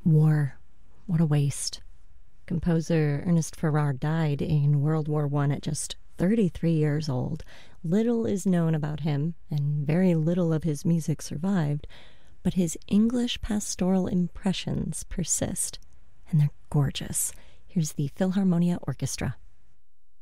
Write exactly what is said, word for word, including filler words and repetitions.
War. What a waste. Composer Ernest Farrar died in World War One at just thirty-three years old. Little is known about him, and very little of his music survived, but his English pastoral impressions persist, and they're gorgeous. Here's the Philharmonia Orchestra.